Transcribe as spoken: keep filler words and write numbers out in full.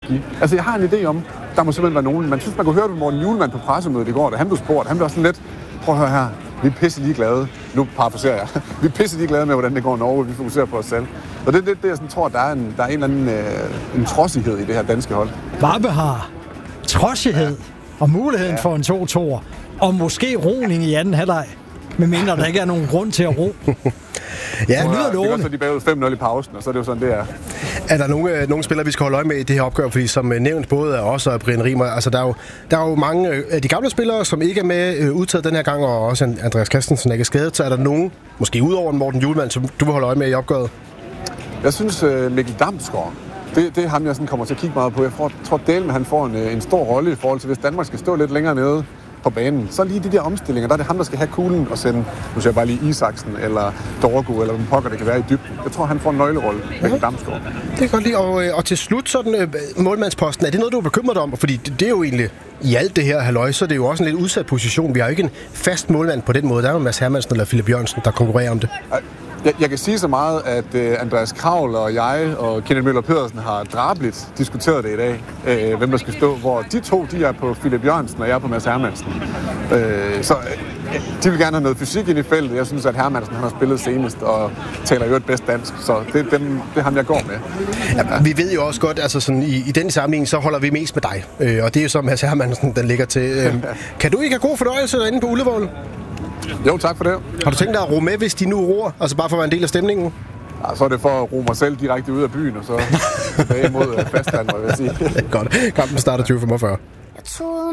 ski. Altså, jeg har en idé om, der må simpelthen være nogen. Man synes, man kunne høre det Morten Hjulmand på pressemødet i går, da han blev spurgt. Han blev også sådan lidt, prøv at høre her, vi er pisse ligeglade. Nu parafraserer jeg. Vi er pisse ligeglade med, hvordan det går i Norge. Vi fokuserer på os selv. Og det er det, det, jeg sådan tror, at der er en, der er en eller anden øh, en trodsighed i det her danske hold. Varpe har trodsighed ja. og muligheden ja. for en to-toer. Og måske roning i anden halvleg. Men mindre der ikke er nogen grund til at ro. Ja, det lyder lovende. Så de bagud fem nul i pausen, og så er det jo sådan, det er. Er der nogle, nogle spillere, vi skal holde øje med i det her opgør? Fordi som nævnt, både af os og Brian Riemer, altså der er jo, der er jo mange af de gamle spillere, som ikke er med øh, udtaget den her gang, og også Andreas Christensen er ikke skadet. Så er der nogen, måske udover Morten Hjulmand, som du vil holde øje med i opgøret? Jeg synes, uh, Mikkel Damsgaard, det, det er ham, jeg sådan kommer til at kigge meget på. Jeg tror, tror Dale, at han får en, en stor rolle i forhold til, hvis Danmark skal stå lidt længere nede på banen. Så lige de der omstillinger, der er det ham, der skal have kuglen og sende, nu siger jeg bare lige Isaksen eller Dorgo, eller hvem pokker det kan være i dybden. Jeg tror, han får en nøglerolle, Mikkel ja. Damsgaard. Det kan godt lide. Og, og til slut, sådan øh, målmandsposten, er det noget, du er bekymret om? Fordi det, det er jo egentlig, i alt det her halløj, så er det jo også en lidt udsat position. Vi har jo ikke en fast målmand på den måde. Der er jo Mads Hermansen eller Philip Jørgensen, der konkurrerer om det. Jeg, jeg kan sige så meget, at uh, Andreas Kravl og jeg og Kenneth Møller Pedersen har drabeligt diskuteret det i dag, uh, hvem der skal stå, hvor de to, de er på Philip Jørgensen, og jeg er på Mads Hermansen. Uh, så uh, de vil gerne have noget fysik ind i feltet. Jeg synes, at Hermansen han har spillet senest og taler jo et bedst dansk, så det, dem, det er ham, jeg går med. Ja, vi ved jo også godt, altså sådan, i, i den sammenhæng, så holder vi mest med dig, uh, og det er jo så Mads Hermansen, den ligger til. Uh, kan du ikke have god fornøjelse derinde på Ullevål? Jo, tak for det. Har du tænkt dig at ro med, hvis de nu roer? Altså bare for at være en del af stemningen? Ja, så er det for at ro mig selv direkte ud af byen, og så tilbage mod fastlandet, vil jeg sige. Godt. Kampen starter tyve femogfyrre.